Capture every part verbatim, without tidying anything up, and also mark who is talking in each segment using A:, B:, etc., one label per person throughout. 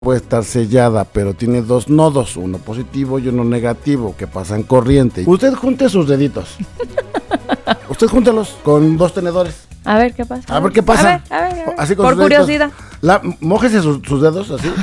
A: puede estar sellada, pero tiene dos nodos, uno positivo y uno negativo, que pasan corriente. Usted junte sus deditos. Usted júntelos con dos tenedores.
B: A ver qué pasa.
A: A ver qué pasa.
B: A ver, a ver, a ver.
A: Así con
B: por
A: sus
B: curiosidad.
A: La, mójese sus, sus dedos así.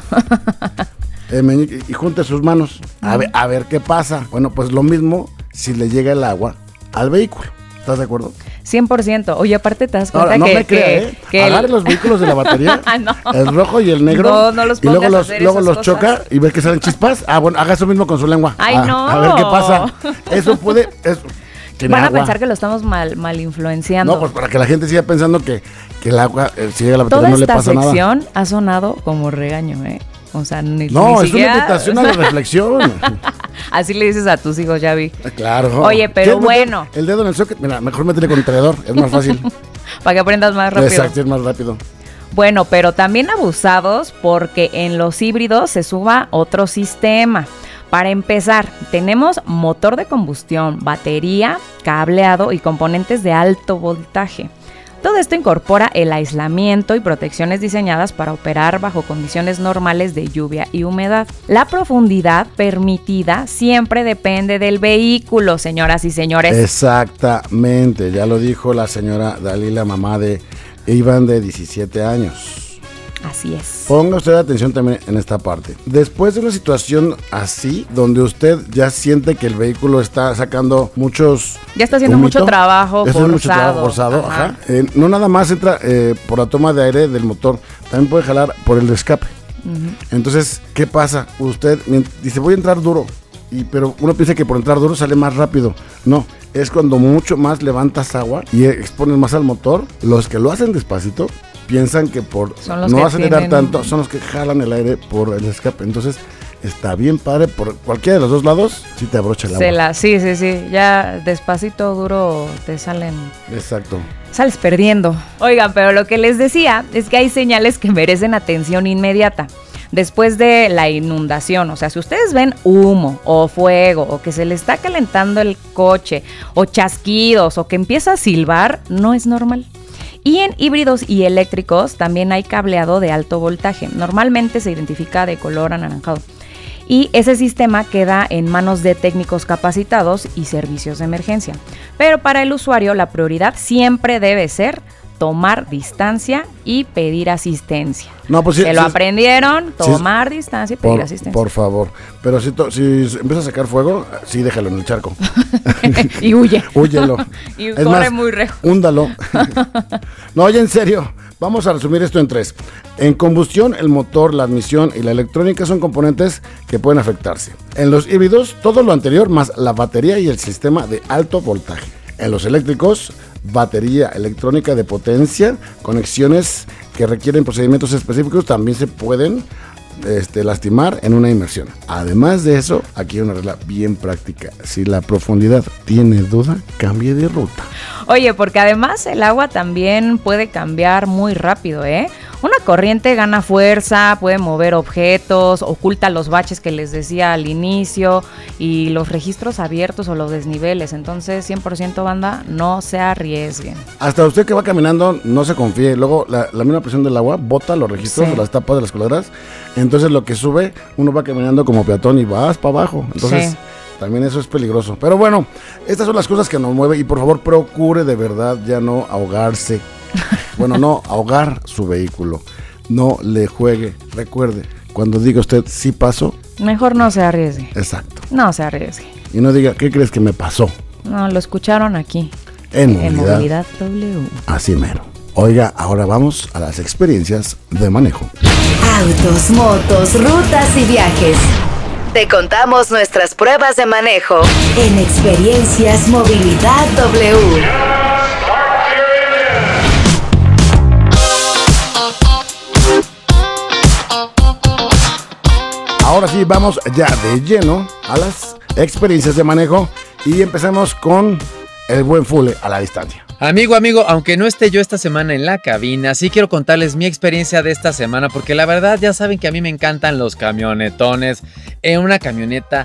A: eh, meñique, y junte sus manos. A ver, a ver qué pasa. Bueno, pues lo mismo si le llega el agua al vehículo. ¿Estás de acuerdo?
B: cien por ciento. Oye, aparte te das cuenta
A: Ahora, no
B: que...
A: me crea,
B: que,
A: ¿eh?
B: que
A: Agarre
B: el...
A: los vehículos de la batería,
B: no.
A: el rojo y el negro,
B: No, no los
A: y luego
B: pongas a
A: los,
B: hacer
A: luego
B: esas
A: los
B: cosas.
A: choca y ve que salen chispas. Ah, bueno, haga eso mismo con su lengua.
B: Ay,
A: ah,
B: no.
A: A ver qué pasa. Eso puede... Eso, tiene
B: Van a
A: agua.
B: pensar que lo estamos mal, mal influenciando.
A: No, pues para que la gente siga pensando que, que el agua, eh, si llega a la batería,
B: Toda
A: no le
B: esta
A: pasa nada.
B: sección ha sonado como regaño, ¿eh? O sea, ni,
A: No,
B: ni
A: es
B: siquiera...
A: una invitación a la reflexión.
B: Así le dices a tus hijos, ya vi.
A: Claro.
B: Oye, pero
A: ¿Quieres
B: bueno.
A: meter el dedo en el socket? Mira, mejor métele con el tenedor, es más fácil.
B: Para que aprendas más rápido.
A: Exacto, es más rápido.
B: Bueno, pero también abusados porque en los híbridos se suba otro sistema. Para empezar, tenemos motor de combustión, batería, cableado y componentes de alto voltaje. Todo esto incorpora el aislamiento y protecciones diseñadas para operar bajo condiciones normales de lluvia y humedad. La profundidad permitida siempre depende del vehículo, señoras y señores.
A: Exactamente, ya lo dijo la señora Dalila, mamá de Iván, de diecisiete años.
B: Así es.
A: Ponga usted atención también en esta parte. Después de una situación así, donde usted ya siente que el vehículo está sacando muchos...
B: Ya está haciendo
A: humito,
B: mucho trabajo
A: ya está
B: forzado.
A: haciendo mucho trabajo forzado,
B: Ajá.
A: ajá. Eh, no nada más entra eh, por la toma de aire del motor, también puede jalar por el escape. Uh-huh. Entonces, ¿qué pasa? Usted dice, voy a entrar duro, y, pero uno piensa que por entrar duro sale más rápido. No, es cuando mucho más levantas agua y expones más al motor. Los que lo hacen despacito piensan que por no acelerar tienen... tanto son los que jalan el aire por el escape. Entonces está bien padre, por cualquiera de los dos lados sí te abrocha el agua.
B: Se la, sí, sí, sí, ya despacito, duro te salen.
A: Exacto.
B: Sales perdiendo. Oigan, pero lo que les decía es que hay señales que merecen atención inmediata. Después de la inundación, o sea, si ustedes ven humo o fuego o que se le está calentando el coche o chasquidos o que empieza a silbar, no es normal. Y en híbridos y eléctricos también hay cableado de alto voltaje. Normalmente se identifica de color anaranjado. Y ese sistema queda en manos de técnicos capacitados y servicios de emergencia. Pero para el usuario la prioridad siempre debe ser tomar distancia y pedir asistencia. No, pues sí, Se lo sí, aprendieron, tomar sí, distancia y pedir
A: por,
B: asistencia.
A: Por favor. Pero si, to, si empieza a sacar fuego, sí déjalo en el charco.
B: Y huye.
A: Húyelo.
B: Y
A: es
B: corre
A: más,
B: muy lejos.
A: Húndalo. No, oye, en serio. Vamos a resumir esto en tres. En combustión, el motor, la admisión y la electrónica son componentes que pueden afectarse. En los híbridos, todo lo anterior más la batería y el sistema de alto voltaje. En los eléctricos, batería electrónica de potencia, conexiones que requieren procedimientos específicos también se pueden este, lastimar en una inmersión. Además de eso, aquí hay una regla bien práctica. Si la profundidad tiene duda, cambie de ruta.
B: Oye, porque además el agua también puede cambiar muy rápido, ¿eh? Una corriente gana fuerza, puede mover objetos, oculta los baches que les decía al inicio y los registros abiertos o los desniveles. Entonces, cien por ciento banda, no se arriesguen.
A: Hasta usted que va caminando, no se confíe. Luego, la, la misma presión del agua bota los registros sí. de las tapas de las coladeras. Entonces, lo que sube, uno va caminando como peatón y vas para abajo. Entonces... Sí. También eso es peligroso. Pero bueno, estas son las cosas que nos mueven y por favor procure de verdad ya no ahogarse. Bueno, no ahogar su vehículo. No le juegue. Recuerde, cuando diga usted sí pasó.
B: Mejor no se arriesgue.
A: Exacto.
B: No se arriesgue.
A: Y no diga, ¿qué crees que me pasó?
B: No, lo escucharon aquí.
A: En Movilidad,
B: en Movilidad W.
A: Así mero. Oiga, ahora vamos a las experiencias de manejo.
C: Autos, motos, rutas y viajes. Te contamos nuestras pruebas de manejo en Experiencias Movilidad W.
A: Ahora sí, vamos ya de lleno a las experiencias de manejo y empezamos con el buen Fule a la distancia.
D: Amigo, amigo, aunque no esté yo esta semana en la cabina, sí quiero contarles mi experiencia de esta semana porque la verdad ya saben que a mí me encantan los camionetones. en una camioneta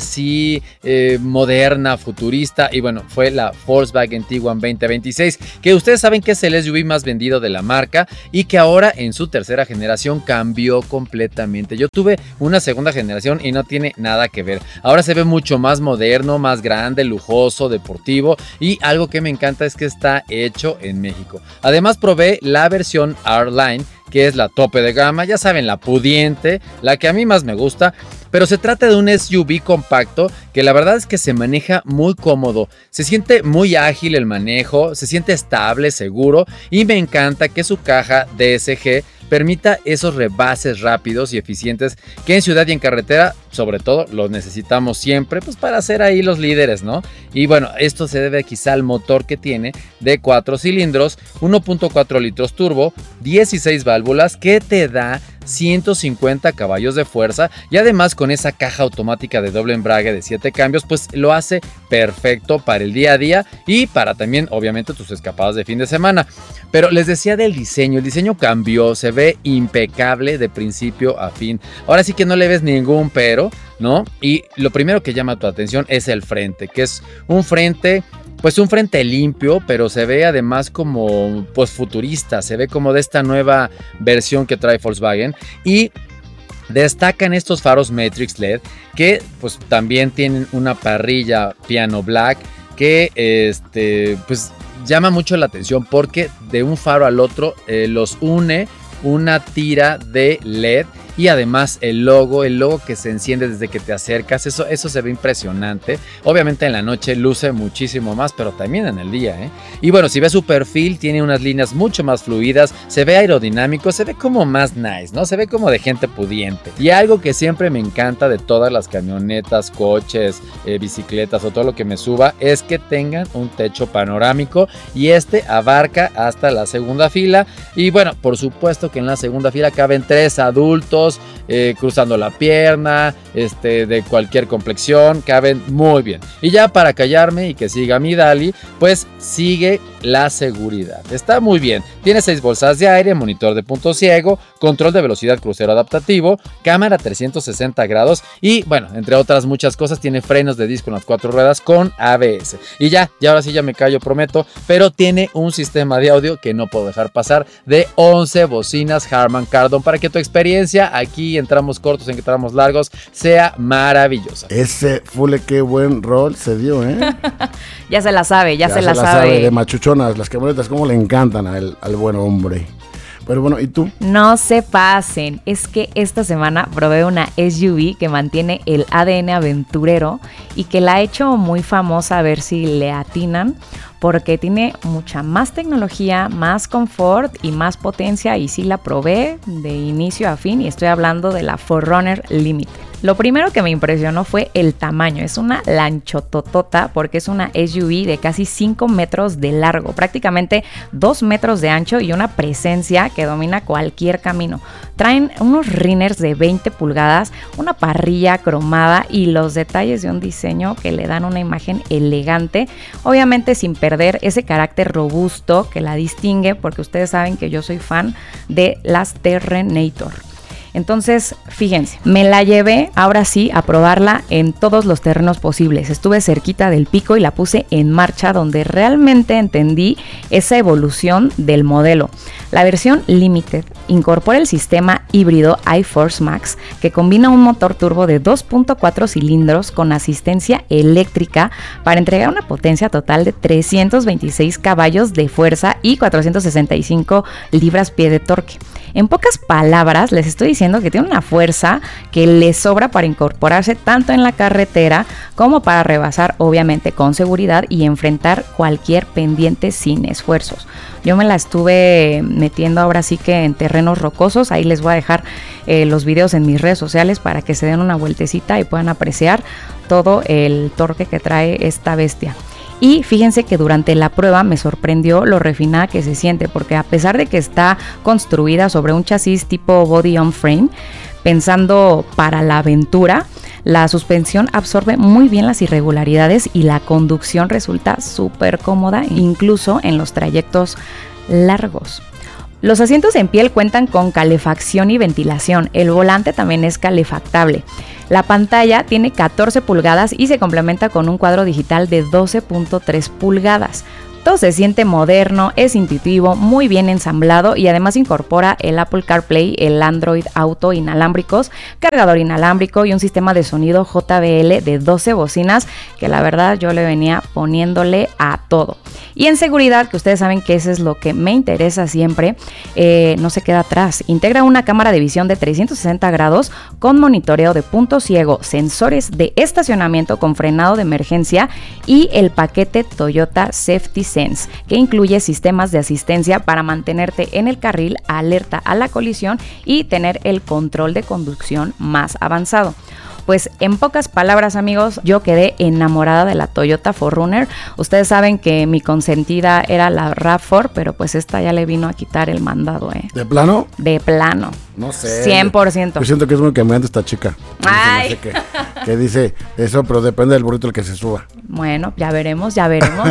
D: así eh, moderna, futurista. Y bueno, fue la Volkswagen Tiguan veinte veintiséis, que ustedes saben que es el S U V más vendido de la marca y que ahora en su tercera generación cambió completamente. Yo tuve una segunda generación y no tiene nada que ver. Ahora se ve mucho más moderno, más grande, lujoso, deportivo, y algo que me encanta es que está hecho en México. Además probé la versión R-Line, que es la tope de gama, ya saben, la pudiente, la que a mí más me gusta, pero se trata de un S U V compacto que la verdad es que se maneja muy cómodo, se siente muy ágil el manejo, se siente estable, seguro, y me encanta que su caja D S G permita esos rebases rápidos y eficientes que en ciudad y en carretera, sobre todo, los necesitamos siempre, pues para ser ahí los líderes, ¿no? Y bueno, esto se debe quizá al motor que tiene de cuatro cilindros, uno punto cuatro litros turbo, dieciséis válvulas, que te da ciento cincuenta caballos de fuerza, y además con esa caja automática de doble embrague de siete cambios, pues lo hace perfecto para el día a día y para también obviamente tus escapadas de fin de semana. Pero les decía del diseño, el diseño cambió, se ve impecable de principio a fin. Ahora sí que no le ves ningún pero, ¿no? Y lo primero que llama tu atención es el frente, que es un frente... Pues un frente limpio, pero se ve además como pues futurista, se ve como de esta nueva versión que trae Volkswagen, y destacan estos faros Matrix L E D que pues también tienen una parrilla piano black que este pues llama mucho la atención porque de un faro al otro eh, los une una tira de L E D. Y además el logo, el logo que se enciende desde que te acercas, eso, eso se ve impresionante. Obviamente en la noche luce muchísimo más, pero también en el día, ¿eh? Y bueno, si ves su perfil, tiene unas líneas mucho más fluidas, se ve aerodinámico, se ve como más nice, ¿no? Se ve como de gente pudiente. Y algo que siempre me encanta de todas las camionetas, coches, eh, bicicletas o todo lo que me suba, es que tengan un techo panorámico, y este abarca hasta la segunda fila. Y bueno, por supuesto que en la segunda fila caben tres adultos, Eh, cruzando la pierna, este, de cualquier complexión, caben muy bien. Y ya para callarme y que siga mi Dali, pues sigue la seguridad. Está muy bien. Tiene seis bolsas de aire, monitor de punto ciego, control de velocidad crucero adaptativo, cámara trescientos sesenta grados y bueno, entre otras muchas cosas, tiene frenos de disco en las cuatro ruedas con A B S. Y ya, y ahora sí ya me callo, prometo, pero tiene un sistema de audio que no puedo dejar pasar de once bocinas Harman Kardon para que tu experiencia aquí entramos cortos, entramos largos, sea maravillosa.
A: Ese Fule, qué buen rol se dio, ¿eh?
B: Ya se la sabe, ya,
A: ya
B: se,
A: se
B: la,
A: la
B: sabe.
A: sabe. De machuchonas, las camionetas, cómo le encantan al, al buen hombre. Pero bueno, ¿y tú?
B: No se pasen, es que esta semana probé una S U V que mantiene el A D N aventurero y que la ha hecho muy famosa, a ver si le atinan, porque tiene mucha más tecnología, más confort y más potencia, y sí la probé de inicio a fin, y estoy hablando de la cuatro runner Limited. Lo primero que me impresionó fue el tamaño. Es una lanchototota porque es una S U V de casi cinco metros de largo, prácticamente dos metros de ancho y una presencia que domina cualquier camino. Traen unos runners de veinte pulgadas, una parrilla cromada y los detalles de un diseño que le dan una imagen elegante, obviamente sin perder ese carácter robusto que la distingue, porque ustedes saben que yo soy fan de las Terrenator. Entonces, fíjense, me la llevé ahora sí a probarla en todos los terrenos posibles. Estuve cerquita del pico y la puse en marcha, donde realmente entendí esa evolución del modelo. La versión Limited incorpora el sistema híbrido iForce Max, que combina un motor turbo de dos punto cuatro cilindros con asistencia eléctrica para entregar una potencia total de trescientos veintiséis caballos de fuerza y cuatrocientos sesenta y cinco libras-pie de torque. En pocas palabras, les estoy diciendo que tiene una fuerza que le sobra para incorporarse tanto en la carretera como para rebasar, obviamente con seguridad, y enfrentar cualquier pendiente sin esfuerzos. Yo me la estuve metiendo ahora sí que en terrenos rocosos. Ahí les voy a dejar eh, los videos en mis redes sociales para que se den una vueltecita y puedan apreciar todo el torque que trae esta bestia. Y fíjense que durante la prueba me sorprendió lo refinada que se siente, porque a pesar de que está construida sobre un chasis tipo body on frame, pensando para la aventura, la suspensión absorbe muy bien las irregularidades y la conducción resulta súper cómoda, incluso en los trayectos largos. Los asientos en piel cuentan con calefacción y ventilación. El volante también es calefactable. La pantalla tiene catorce pulgadas y se complementa con un cuadro digital de doce punto tres pulgadas. Todo se siente moderno, es intuitivo, muy bien ensamblado y además incorpora el Apple CarPlay, el Android Auto inalámbricos, cargador inalámbrico y un sistema de sonido J B L de doce bocinas que la verdad yo le venía poniéndole a todo. Y en seguridad, que ustedes saben que eso es lo que me interesa siempre, eh, no se queda atrás. Integra una cámara de visión de trescientos sesenta grados con monitoreo de punto ciego, sensores de estacionamiento con frenado de emergencia y el paquete Toyota Safety Sense, que incluye sistemas de asistencia para mantenerte en el carril, alerta a la colisión y tener el control de conducción más avanzado. Pues en pocas palabras, amigos, yo quedé enamorada de la Toyota cuatro runner. Ustedes saben que mi consentida era la RAV cuatro, pero pues esta ya le vino a quitar el mandado, ¿eh?
A: ¿De plano?
B: De plano.
A: No sé.
B: cien por ciento.
A: Yo siento que es muy cambiante esta chica.
B: Ay.
A: Que, que dice eso, pero depende del burrito el que se suba.
B: Bueno, ya veremos, ya veremos.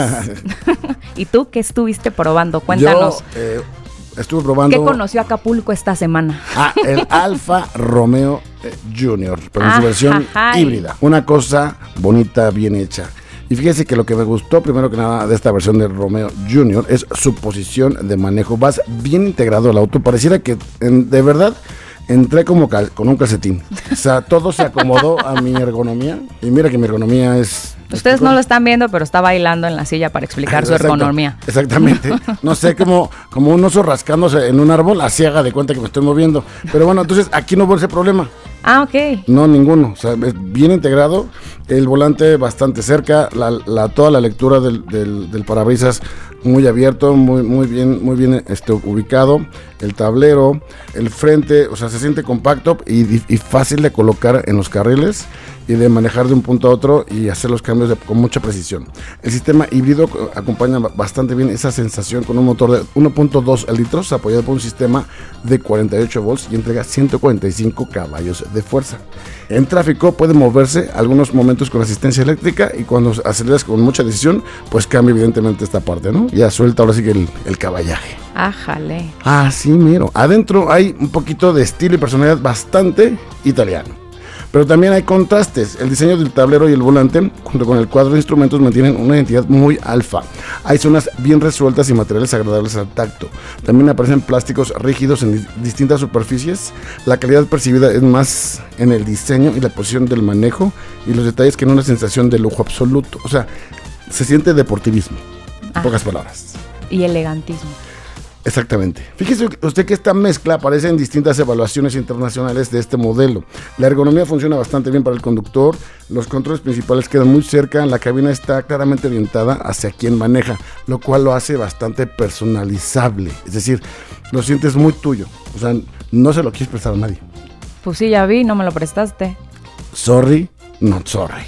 B: ¿Y tú qué estuviste probando? Cuéntanos.
A: Yo, eh, estuve probando...
B: ¿Qué conoció Acapulco esta semana?
A: Ah, el Alfa Romeo Junior, pero en su versión
B: Ajá.
A: híbrida. Una cosa bonita, bien hecha. Y fíjese que lo que me gustó, primero que nada, de esta versión del Romeo Junior es su posición de manejo. Vas bien integrado al auto. Pareciera que, en, de verdad, entré como cal, con un calcetín. O sea, todo se acomodó a mi ergonomía. Y mira que mi ergonomía es...
B: Ustedes no lo están viendo, pero está bailando en la silla para explicar su
A: Exacto,
B: ergonomía.
A: Exactamente. No sé, como, como un oso rascándose en un árbol, así haga de cuenta que me estoy moviendo. Pero bueno, entonces aquí no hubo ese problema.
B: Ah, ok.
A: No, ninguno. O sea, es bien integrado. El volante bastante cerca. La, la, toda la lectura del, del, del parabrisas muy abierto, muy, muy bien, muy bien este, ubicado. El tablero, el frente, o sea, se siente compacto y, y fácil de colocar en los carriles y de manejar de un punto a otro y hacer los cambios de, con mucha precisión. El sistema híbrido acompaña bastante bien esa sensación con un motor de uno punto dos litros apoyado por un sistema de cuarenta y ocho volts y entrega ciento cuarenta y cinco caballos de fuerza. En tráfico puede moverse algunos momentos con asistencia eléctrica y cuando aceleras con mucha decisión, pues cambia evidentemente esta parte, ¿no? Ya suelta ahora sí que el, el caballaje.
B: Ájale.
A: Ah, sí, miro. Adentro hay un poquito de estilo y personalidad bastante italiano. Pero también hay contrastes. El diseño del tablero y el volante, junto con el cuadro de instrumentos, mantienen una identidad muy alfa. Hay zonas bien resueltas y materiales agradables al tacto. También aparecen plásticos rígidos en distintas superficies. La calidad percibida es más en el diseño y la posición del manejo y los detalles que en una sensación de lujo absoluto. O sea, se siente deportivismo. En pocas palabras.
B: Y elegantismo.
A: Exactamente. Fíjese usted que esta mezcla aparece en distintas evaluaciones internacionales de este modelo. La ergonomía funciona bastante bien para el conductor, los controles principales quedan muy cerca, la cabina está claramente orientada hacia quien maneja, lo cual lo hace bastante personalizable. Es decir, lo sientes muy tuyo. O sea, no se lo quieres prestar a nadie.
B: Pues sí, ya vi, no me lo prestaste.
A: Sorry, not sorry.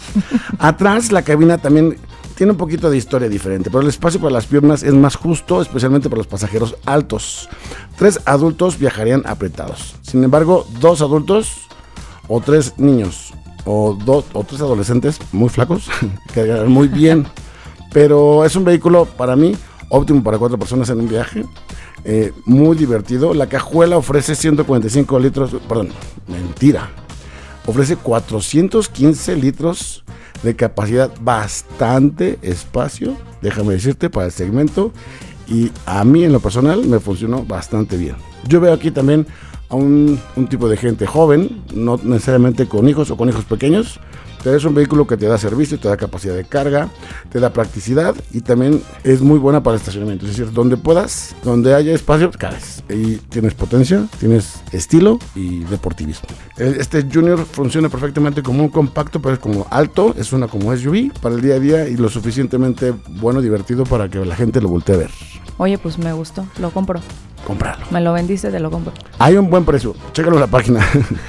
A: Atrás la cabina también tiene un poquito de historia diferente, pero el espacio para las piernas es más justo, especialmente para los pasajeros altos. Tres adultos viajarían apretados. Sin embargo, dos adultos o tres niños o dos o tres adolescentes muy flacos quedarían muy bien. Pero es un vehículo para mí óptimo para cuatro personas en un viaje. Eh, muy divertido. La cajuela ofrece ciento cuarenta y cinco litros, perdón, mentira. Ofrece cuatrocientos quince litros de capacidad, bastante espacio, déjame decirte, para el segmento, y a mí en lo personal me funcionó bastante bien. Yo veo aquí también a un, un tipo de gente joven, no necesariamente con hijos o con hijos pequeños, pero es un vehículo que te da servicio, te da capacidad de carga, te da practicidad y también es muy buena para el estacionamiento. Es decir, donde puedas, donde haya espacio, cabes. Y tienes potencia, tienes estilo y deportivismo. Este Junior funciona perfectamente como un compacto, pero es como alto, es una como S U V para el día a día y lo suficientemente bueno, divertido para que la gente lo voltee a ver.
B: Oye, pues me gustó, lo compro.
A: Comprarlo.
B: Me lo vendiste, te lo compro.
A: Hay un buen precio, chécalo en la página.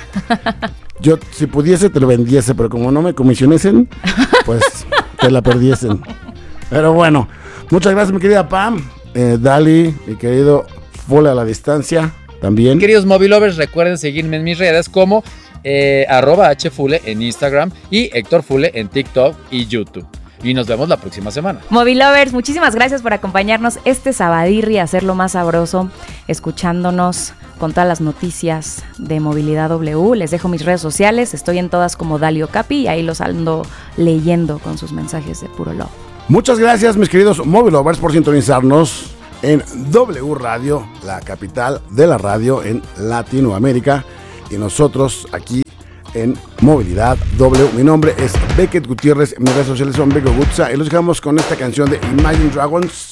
A: Yo, si pudiese, te lo vendiese, pero como no me comisionesen, pues te la perdiesen. Pero bueno, muchas gracias, mi querida Pam. Eh, Dali, mi querido Fule a la distancia, también.
D: Queridos mobilovers, recuerden seguirme en mis redes como eh, arroba hfule en Instagram y Héctor Fule en TikTok y YouTube. y nos vemos la próxima semana.
B: Movilovers, muchísimas gracias por acompañarnos este sabadirri, hacerlo más sabroso, escuchándonos con todas las noticias de Movilidad W. Les dejo mis redes sociales, estoy en todas como Dalio Capi y ahí los ando leyendo con sus mensajes de puro love.
A: Muchas gracias, mis queridos Movilovers, por sintonizarnos en W Radio, la capital de la radio en Latinoamérica, y nosotros aquí en Movilidad W. Mi nombre es Beckett Gutiérrez, mis redes sociales son Beco Gutza, y los dejamos con esta canción de Imagine Dragons,